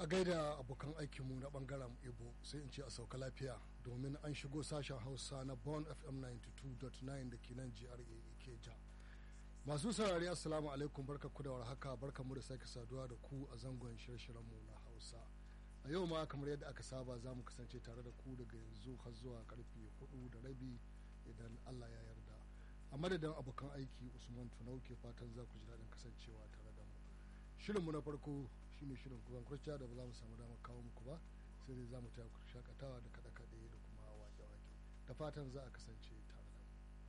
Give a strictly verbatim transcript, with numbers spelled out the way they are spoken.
a gaida abokan aikinmu na bangaren ibo sai in ce a sauka lafiya domin an shigo sashen hausa na Bond F M ninety two point nine da ke nan G R A Ikeja. Masu saurari assalamu alaikum, barkanku da warhaka, barkanmu da sake saduwa da ku a zangon shirye-shiryenmu na hausa. A yau ma kamar yadda aka saba za mu kasance tare da ku daga yanzu har zuwa karfe hudu da rabi idan Allah ya yarda. A madadin abokan aiki Usman Tunau ke fatan za ku ji daɗin kasancewa tare da mu. Shirinmu na farko shine shirin kuban kurciya da ba za mu samu damar kawo muku ba, sai dai za mu taya ku shakatawa da kaɗe-kaɗe da kuma wake-wake. Da fatan za a kasance